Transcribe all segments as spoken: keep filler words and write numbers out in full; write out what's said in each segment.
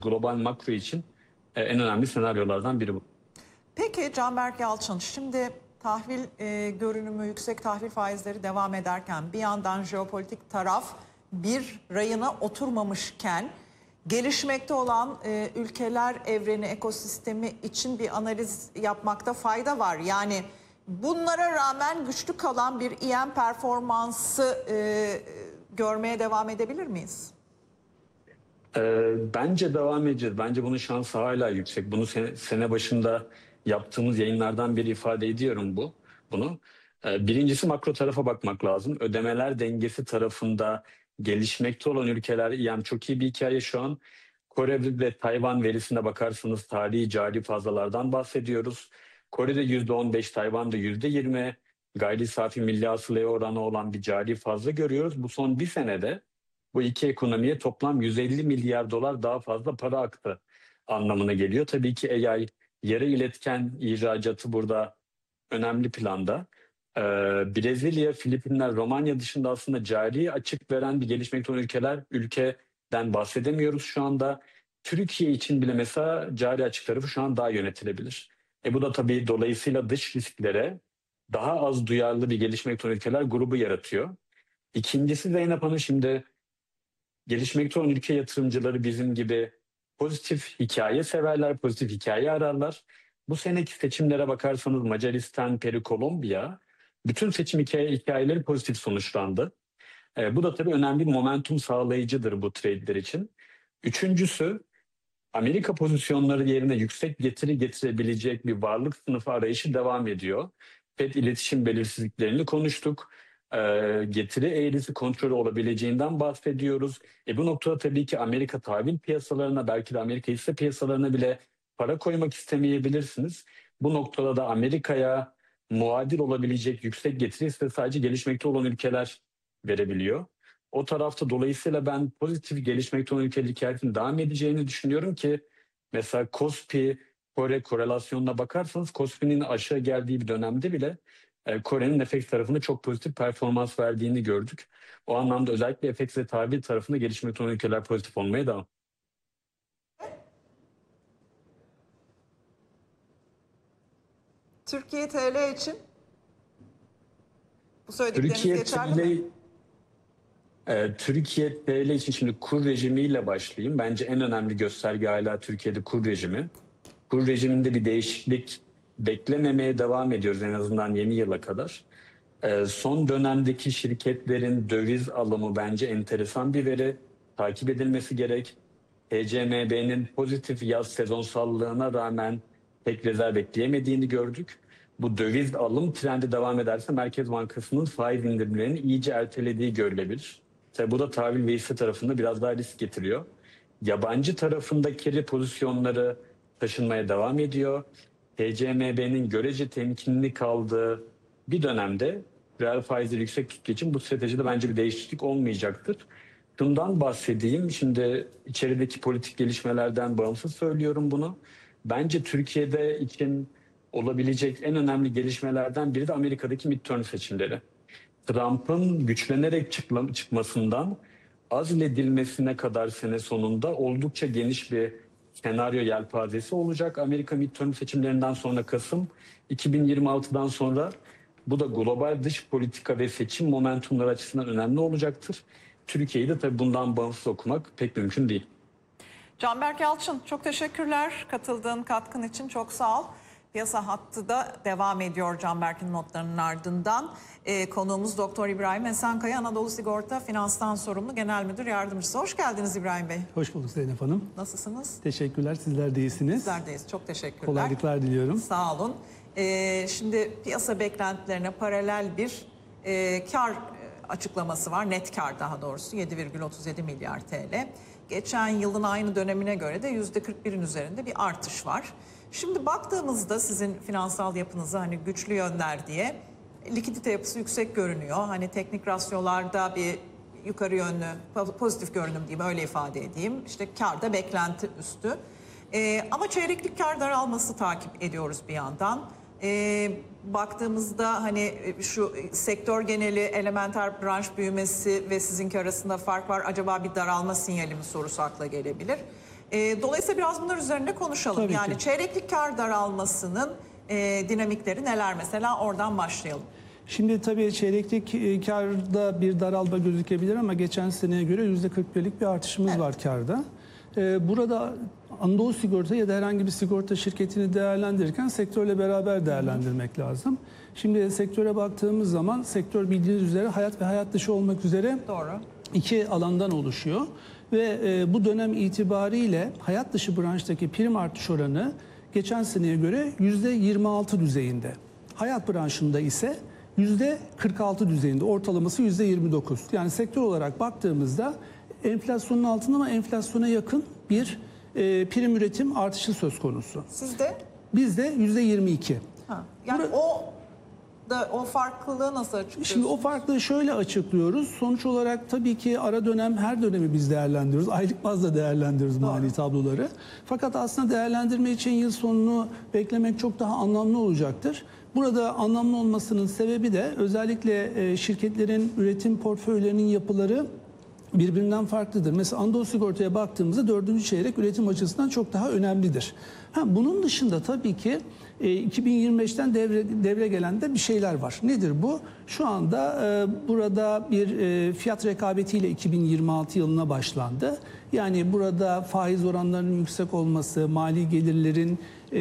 global makro için e, en önemli senaryolardan biri bu. Peki Canberk Yalçın, şimdi tahvil e, görünümü, yüksek tahvil faizleri devam ederken bir yandan jeopolitik taraf bir rayına oturmamışken gelişmekte olan e, ülkeler evreni, ekosistemi için bir analiz yapmakta fayda var. Yani bunlara rağmen güçlü kalan bir E M performansı e, görmeye devam edebilir miyiz? E, bence devam edeceğiz. Bence bunun şansı hala yüksek. Bunu sene, sene başında yaptığımız yayınlardan biri ifade ediyorum bu. Bunu. E, birincisi makro tarafa bakmak lazım. Ödemeler dengesi tarafında gelişmekte olan ülkeler E M çok iyi bir hikaye şu an. Kore ve Tayvan verisine bakarsanız tarihi cari fazlalardan bahsediyoruz. Kore'de yüzde on beş, Tayvan'da yüzde yirmi gayri safi milli hasılaya oranı olan bir cari fazla görüyoruz. Bu son bir senede bu iki ekonomiye toplam yüz elli milyar dolar daha fazla para aktı anlamına geliyor. Tabii ki A I, yarı iletken ihracatı burada önemli planda. Ee, Brezilya, Filipinler, Romanya dışında aslında cari açık veren bir gelişmekte olan ülkeler, ülkeden bahsedemiyoruz şu anda. Türkiye için bile mesela cari açık tarafı şu an daha yönetilebilir. E bu da tabii dolayısıyla dış risklere daha az duyarlı bir gelişmekte olan ülkeler grubu yaratıyor. İkincisi Zeynep Hanım, şimdi gelişmekte olan ülke yatırımcıları bizim gibi pozitif hikaye severler, pozitif hikaye ararlar. Bu seneki seçimlere bakarsanız Macaristan, Peru, Kolombiya bütün seçim hikaye, hikayeleri pozitif sonuçlandı. E, bu da tabii önemli bir momentum sağlayıcıdır bu trade'ler için. Üçüncüsü, Amerika pozisyonları yerine yüksek getiri getirebilecek bir varlık sınıfı arayışı devam ediyor. Fed iletişim belirsizliklerini konuştuk. Ee, getiri eğrisi kontrolü olabileceğinden bahsediyoruz. E bu noktada tabii ki Amerika tahvil piyasalarına, belki de Amerika hisse piyasalarına bile para koymak istemeyebilirsiniz. Bu noktada da Amerika'ya muadil olabilecek yüksek getiri ise sadece gelişmekte olan ülkeler verebiliyor. O tarafta dolayısıyla ben pozitif gelişmekte olan ülkeler hikayesinin devam edeceğini düşünüyorum ki mesela Kospi, Kore korelasyonuna bakarsanız Kospi'nin aşağı geldiği bir dönemde bile e, Kore'nin F X tarafında çok pozitif performans verdiğini gördük. O anlamda özellikle F X ve tahvil tarafında gelişmekte olan ülkeler pozitif olmaya devam. Türkiye T L için bu söyledikleriniz Türkiye geçerli T L, mi? e, Türkiye T L için şimdi kur rejimiyle başlayayım. Bence en önemli gösterge hala Türkiye'de kur rejimi. Kur rejiminde bir değişiklik beklememeye devam ediyoruz en azından yeni yıla kadar. Ee, son dönemdeki şirketlerin döviz alımı bence enteresan bir veri. Takip edilmesi gerek. T C M B'nin pozitif yaz sezonsallığına rağmen pek rezerv bekleyemediğini gördük. Bu döviz alım trendi devam ederse Merkez Bankası'nın faiz indirimlerini iyice ertelediği görülebilir. Tabii bu da tahvil ve hisse tarafında biraz daha risk getiriyor. Yabancı tarafındaki pozisyonları taşınmaya devam ediyor. T C M B'nin görece temkinli kaldığı bir dönemde reel faizleri yüksek tuttuğu için bu stratejide bence bir değişiklik olmayacaktır. Şundan bahsedeyim. Şimdi içerideki politik gelişmelerden bağımsız söylüyorum bunu. Bence Türkiye'de için olabilecek en önemli gelişmelerden biri de Amerika'daki midterm seçimleri. Trump'ın güçlenerek çıkma, çıkmasından azledilmesine kadar sene sonunda oldukça geniş bir senaryo yelpazesi olacak. Amerika midterm seçimlerinden sonra Kasım iki bin yirmi altıdan sonra bu da global dış politika ve seçim momentumları açısından önemli olacaktır. Türkiye'yi de tabii bundan bağımsız okumak pek mümkün değil. Canberk Yalçın, çok teşekkürler katıldığın katkın için, çok sağ ol. Piyasa hattı da devam ediyor Canberk'in notlarının ardından. Ee, konuğumuz Doktor İbrahim Esenkaya, Anadolu Sigorta Finans'tan sorumlu Genel Müdür Yardımcısı. Hoş geldiniz İbrahim Bey. Hoş bulduk Zeynep Hanım. Nasılsınız? Teşekkürler, sizler de iyisiniz. Bizler deyiz, çok teşekkürler. Kolaylıklar diliyorum. Sağ olun. Ee, şimdi piyasa beklentilerine paralel bir e, kar açıklaması var. Net kar daha doğrusu yedi virgül otuz yedi milyar T L. Geçen yılın aynı dönemine göre de yüzde kırk birin üzerinde bir artış var. Şimdi baktığımızda sizin finansal yapınıza hani güçlü yönler diye likidite yapısı yüksek görünüyor. Hani teknik rasyolarda bir yukarı yönlü pozitif görünüm diyeyim, öyle ifade edeyim. İşte kar da beklenti üstü. Ee, ama çeyreklik kar daralması takip ediyoruz bir yandan. Ee, baktığımızda hani şu sektör geneli elementer branş büyümesi ve sizinki arasında fark var. Acaba bir daralma sinyali mi sorusu akla gelebilir. E, dolayısıyla biraz bunlar üzerinde konuşalım. Tabii yani ki. çeyreklik kar daralmasının e, dinamikleri neler mesela, oradan başlayalım. Şimdi tabii çeyreklik e, karda bir daralma gözükebilir ama geçen seneye göre yüzde kırk birlik bir artışımız Evet. var karda. E, burada Anadolu Sigorta ya da herhangi bir sigorta şirketini değerlendirirken sektörle beraber değerlendirmek lazım. Şimdi sektöre baktığımız zaman sektör bildiğiniz üzere hayat ve hayat dışı olmak üzere Doğru. iki alandan oluşuyor. Ve e, bu dönem itibariyle hayat dışı branştaki prim artış oranı geçen seneye göre yüzde yirmi altı düzeyinde. Hayat branşında ise yüzde kırk altı düzeyinde, ortalaması yüzde yirmi dokuz. Yani sektör olarak baktığımızda enflasyonun altında ama enflasyona yakın bir e, prim üretim artışı söz konusu. Sizde? Bizde yüzde yirmi iki. Ha. Yani Bura- o da o farklılığı nasıl açıklıyorsunuz? Şimdi o farklı şöyle açıklıyoruz. Sonuç olarak tabii ki ara dönem her dönemi biz değerlendiriyoruz. Aylık bazda değerlendiriyoruz mali tabloları. Fakat aslında değerlendirme için yıl sonunu beklemek çok daha anlamlı olacaktır. Burada anlamlı olmasının sebebi de özellikle şirketlerin üretim portföylerinin yapıları birbirinden farklıdır. Mesela Anadolu Sigorta'ya baktığımızda dördüncü çeyrek üretim açısından çok daha önemlidir. Ha, bunun dışında tabii ki e, iki bin yirmi beşten devre, devre gelen de bir şeyler var. Nedir bu? Şu anda e, burada bir e, fiyat rekabetiyle iki bin yirmi altı yılına başlandı. Yani burada faiz oranlarının yüksek olması, mali gelirlerin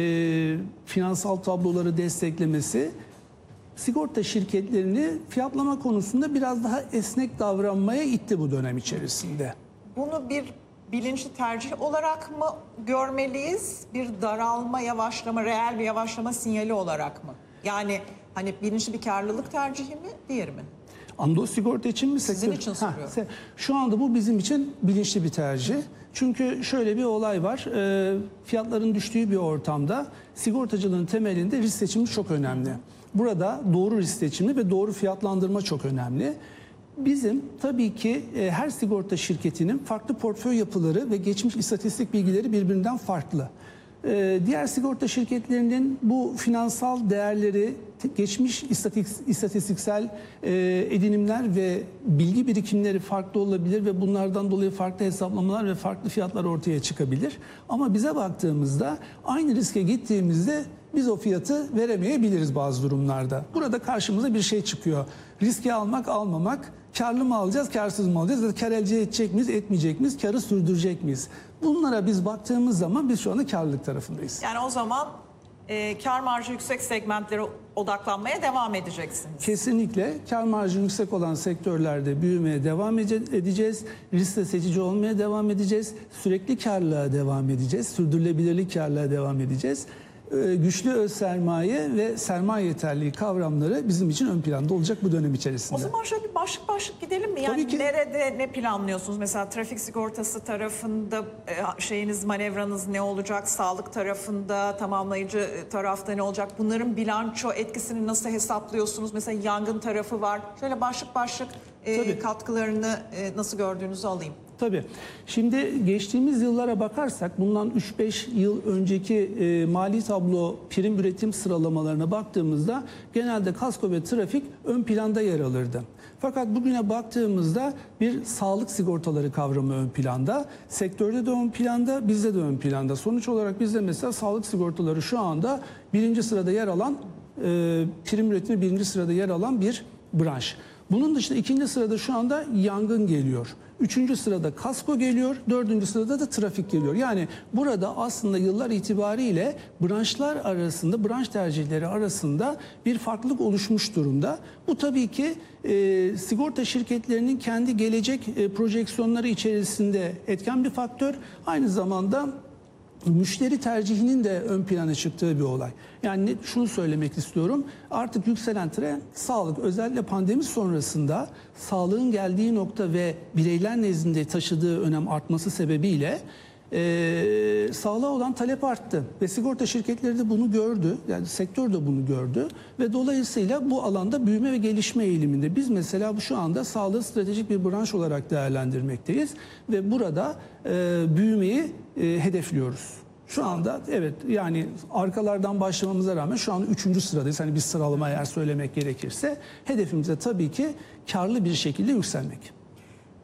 e, finansal tabloları desteklemesi sigorta şirketlerini fiyatlama konusunda biraz daha esnek davranmaya itti bu dönem içerisinde. Bunu bir bilinçli tercih olarak mı görmeliyiz? Bir daralma, yavaşlama, reel bir yavaşlama sinyali olarak mı? Yani hani bilinçli bir karlılık tercihi mi, diğeri mi? Anadolu Sigorta için mi? Sizin için soruyorum. Ha, şu anda bu bizim için bilinçli bir tercih. Çünkü şöyle bir olay var. E, fiyatların düştüğü bir ortamda sigortacılığın temelinde risk seçimi çok önemli. Burada doğru risk seçimi ve doğru fiyatlandırma çok önemli. Bizim tabii ki e, her sigorta şirketinin farklı portföy yapıları ve geçmiş istatistik bilgileri birbirinden farklı. E, diğer sigorta şirketlerinin bu finansal değerleri, geçmiş istatistik, istatistiksel e, edinimler ve bilgi birikimleri farklı olabilir ve bunlardan dolayı farklı hesaplamalar ve farklı fiyatlar ortaya çıkabilir. Ama bize baktığımızda aynı riske gittiğimizde biz o fiyatı veremeyebiliriz bazı durumlarda. Burada karşımıza bir şey çıkıyor. Riski almak, almamak, karlı mı alacağız, karsız mı alacağız? Ya da kar elde edecek miyiz, etmeyecek miyiz, karı sürdürecek miyiz? Bunlara biz baktığımız zaman biz şu anda karlılık tarafındayız. Yani o zaman e, kar marjı yüksek segmentlere odaklanmaya devam edeceksiniz. Kesinlikle kar marjı yüksek olan sektörlerde büyümeye devam edeceğiz. Riskle seçici olmaya devam edeceğiz. Sürekli karlılığa devam edeceğiz. Sürdürülebilirlik karlılığa devam edeceğiz. Güçlü öz sermaye ve sermaye yeterliği kavramları bizim için ön planda olacak bu dönem içerisinde. O zaman şöyle bir başlık başlık gidelim mi? Yani Tabii ki. nerede ne planlıyorsunuz? Mesela trafik sigortası tarafında e, şeyiniz, manevranız ne olacak? Sağlık tarafında, tamamlayıcı tarafta ne olacak? Bunların bilanço etkisini nasıl hesaplıyorsunuz? Mesela yangın tarafı var. Şöyle başlık başlık e, katkılarını e, nasıl gördüğünüzü alayım. Tabii. Şimdi geçtiğimiz yıllara bakarsak bundan üç beş yıl önceki e, mali tablo prim üretim sıralamalarına baktığımızda genelde kasko ve trafik ön planda yer alırdı. Fakat bugüne baktığımızda bir sağlık sigortaları kavramı ön planda. Sektörde de ön planda, bizde de ön planda. Sonuç olarak bizde mesela sağlık sigortaları şu anda birinci sırada yer alan, e, prim üretimi birinci sırada yer alan bir branş. Bunun dışında ikinci sırada şu anda yangın geliyor. Üçüncü sırada kasko geliyor, dördüncü sırada da trafik geliyor. Yani burada aslında yıllar itibariyle branşlar arasında, branş tercihleri arasında bir farklılık oluşmuş durumda. Bu tabii ki e, sigorta şirketlerinin kendi gelecek e, projeksiyonları içerisinde etken bir faktör. Aynı zamanda müşteri tercihinin de ön plana çıktığı bir olay. Yani şunu söylemek istiyorum. Artık yükselen trend sağlık. Özellikle pandemi sonrasında sağlığın geldiği nokta ve bireyler nezdinde taşıdığı önem artması sebebiyle e, sağlığa olan talep arttı. Ve sigorta şirketleri de bunu gördü. Yani sektör de bunu gördü. Ve dolayısıyla bu alanda büyüme ve gelişme eğiliminde. Biz mesela şu anda sağlığı stratejik bir branş olarak değerlendirmekteyiz. Ve burada e, büyümeyi e, hedefliyoruz. Şu anda evet, yani arkalardan başlamamıza rağmen şu an üçüncü sıradayız. Hani bir sıralama eğer söylemek gerekirse hedefimize tabii ki karlı bir şekilde yükselmek.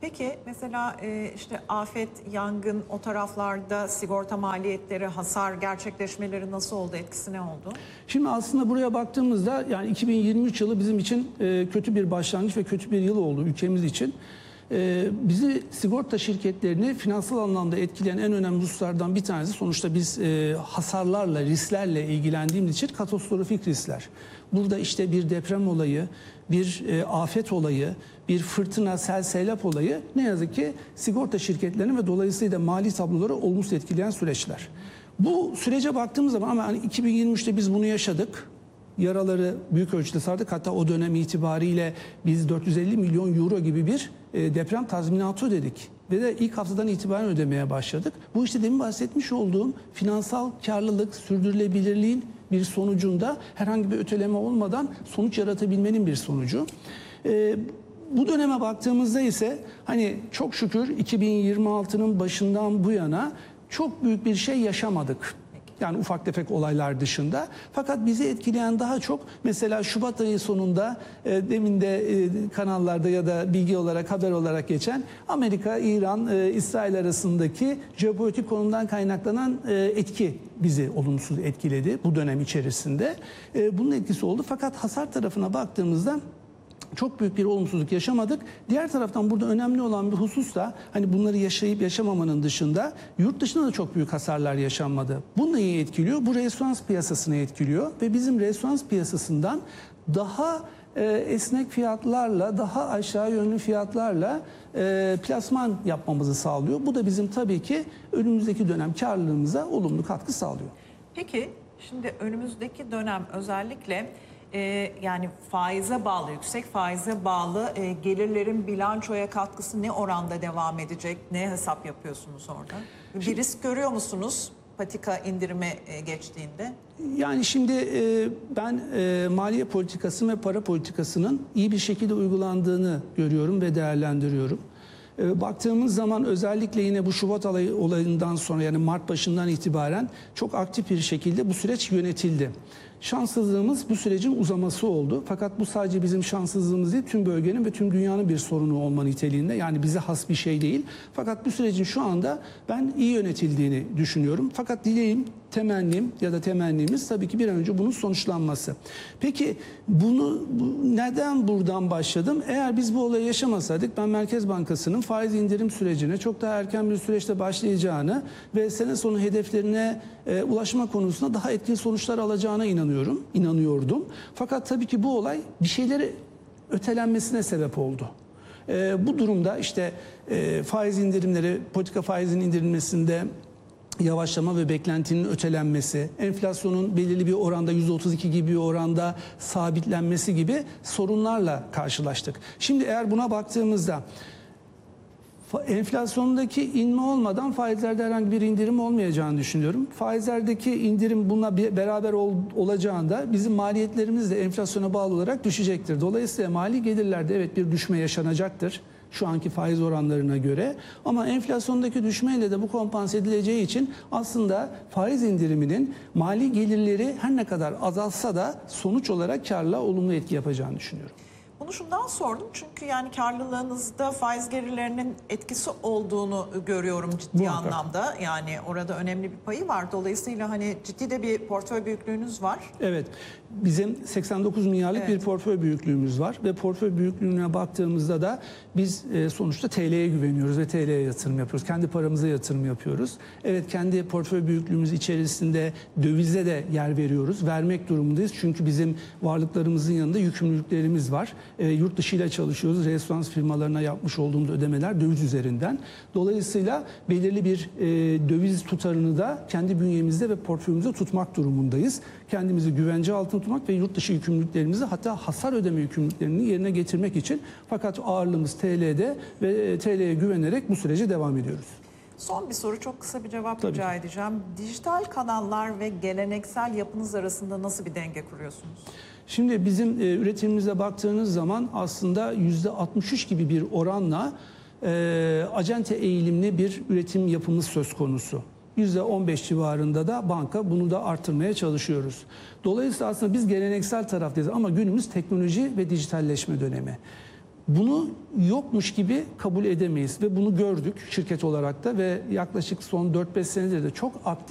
Peki mesela e, işte afet, yangın o taraflarda sigorta maliyetleri, hasar gerçekleşmeleri nasıl oldu? Etkisi ne oldu? Şimdi aslında buraya baktığımızda yani iki bin yirmi üç yılı bizim için e, kötü bir başlangıç ve kötü bir yıl oldu ülkemiz için. E, bizi sigorta şirketlerini finansal anlamda etkileyen en önemli hususlardan bir tanesi sonuçta biz e, hasarlarla, risklerle ilgilendiğimiz için katastrofik riskler. Burada işte bir deprem olayı, bir e, afet olayı, bir fırtına, sel, seylap olayı ne yazık ki sigorta şirketlerini ve dolayısıyla mali tabloları olumsuz etkileyen süreçler. Bu sürece baktığımız zaman ama hani iki bin yirmi üçte biz bunu yaşadık. Yaraları büyük ölçüde sardık. Hatta o dönem itibariyle biz dört yüz elli milyon euro gibi bir e, deprem tazminatı ödedik. Ve de ilk haftadan itibaren ödemeye başladık. Bu işte demin bahsetmiş olduğum finansal karlılık, sürdürülebilirliğin bir sonucunda herhangi bir öteleme olmadan sonuç yaratabilmenin bir sonucu. E, bu döneme baktığımızda ise hani çok şükür iki bin yirmi altının başından bu yana çok büyük bir şey yaşamadık. Yani ufak tefek olaylar dışında. Fakat bizi etkileyen daha çok mesela Şubat ayı sonunda e, demin de e, kanallarda ya da bilgi olarak haber olarak geçen Amerika, İran, e, İsrail arasındaki jeopolitik konumdan kaynaklanan e, etki bizi olumsuz etkiledi bu dönem içerisinde. E, bunun etkisi oldu. Fakat hasar tarafına baktığımızda çok büyük bir olumsuzluk yaşamadık. Diğer taraftan burada önemli olan bir husus da hani bunları yaşayıp yaşamamanın dışında yurt dışında da çok büyük hasarlar yaşanmadı. Bu neyi etkiliyor? Bu restorans piyasasını etkiliyor ve bizim restorans piyasasından daha e, esnek fiyatlarla, daha aşağı yönlü fiyatlarla e, plasman yapmamızı sağlıyor. Bu da bizim tabii ki önümüzdeki dönem karlılığımıza olumlu katkı sağlıyor. Peki şimdi önümüzdeki dönem özellikle Ee, yani faize bağlı, yüksek faize bağlı e, gelirlerin bilançoya katkısı ne oranda devam edecek? Ne hesap yapıyorsunuz orada? Bir risk görüyor musunuz patika indirime e, geçtiğinde? Yani şimdi e, ben e, maliye politikası ve para politikasının iyi bir şekilde uygulandığını görüyorum ve değerlendiriyorum. E, baktığımız zaman özellikle yine bu Şubat olayından sonra yani Mart başından itibaren çok aktif bir şekilde bu süreç yönetildi. Şanssızlığımız bu sürecin uzaması oldu. Fakat bu sadece bizim şanssızlığımız değil, tüm bölgenin ve tüm dünyanın bir sorunu olma niteliğinde. Yani bize has bir şey değil. Fakat bu sürecin şu anda ben iyi yönetildiğini düşünüyorum. Fakat dileğim, temennim ya da temennimiz tabii ki bir an önce bunun sonuçlanması. Peki bunu bu, neden buradan başladım? Eğer biz bu olayı yaşamasaydık ben Merkez Bankası'nın faiz indirim sürecine çok daha erken bir süreçte başlayacağını ve sene sonu hedeflerine e, ulaşma konusunda daha etkili sonuçlar alacağına inanıyorum, inanıyordum. Fakat tabii ki bu olay bir şeyleri ötelenmesine sebep oldu. E, bu durumda işte e, faiz indirimleri, politika faizinin indirilmesinde yavaşlama ve beklentinin ötelenmesi, enflasyonun belirli bir oranda yüzde otuz iki gibi bir oranda sabitlenmesi gibi sorunlarla karşılaştık. Şimdi eğer buna baktığımızda enflasyondaki inme olmadan faizlerde herhangi bir indirim olmayacağını düşünüyorum. Faizlerdeki indirim bununla beraber ol, olacağında bizim maliyetlerimiz de enflasyona bağlı olarak düşecektir. Dolayısıyla mali gelirlerde evet bir düşme yaşanacaktır şu anki faiz oranlarına göre. Ama enflasyondaki düşmeyle de bu kompanse edileceği için aslında faiz indiriminin mali gelirleri her ne kadar azalsa da sonuç olarak karla olumlu etki yapacağını düşünüyorum. Bunu şundan sordum çünkü yani karlılığınızda faiz gelirlerinin etkisi olduğunu görüyorum ciddi Muhakkak. anlamda. Yani orada önemli bir payı var. Dolayısıyla hani ciddi de bir portföy büyüklüğünüz var. Evet. Bizim seksen dokuz milyarlık Evet. bir portföy büyüklüğümüz var ve portföy büyüklüğüne baktığımızda da biz e, sonuçta T L'ye güveniyoruz ve T L'ye yatırım yapıyoruz. Kendi paramıza yatırım yapıyoruz. Evet kendi portföy büyüklüğümüz içerisinde dövize de yer veriyoruz. Vermek durumundayız. Çünkü bizim varlıklarımızın yanında yükümlülüklerimiz var. E, yurt dışıyla çalışıyoruz. Restoran firmalarına yapmış olduğumuz ödemeler döviz üzerinden. Dolayısıyla belirli bir e, döviz tutarını da kendi bünyemizde ve portföyümüzde tutmak durumundayız. Kendimizi güvence altına tutmak ve yurt dışı yükümlülüklerimizi hatta hasar ödeme yükümlülüklerini yerine getirmek için fakat ağırlığımız T L'de ve T L'ye güvenerek bu sürece devam ediyoruz. Son bir soru, çok kısa bir cevap Tabii rica ki. edeceğim. Dijital kanallar ve geleneksel yapınız arasında nasıl bir denge kuruyorsunuz? Şimdi bizim e, üretimimize baktığınız zaman aslında yüzde altmış üç gibi bir oranla e, acente eğilimli bir üretim yapımız söz konusu. yüzde on beş civarında da banka, bunu da artırmaya çalışıyoruz. Dolayısıyla aslında biz geleneksel taraftayız ama günümüz teknoloji ve dijitalleşme dönemi. Bunu yokmuş gibi kabul edemeyiz ve bunu gördük şirket olarak da ve yaklaşık son dört beş senedir de çok aktif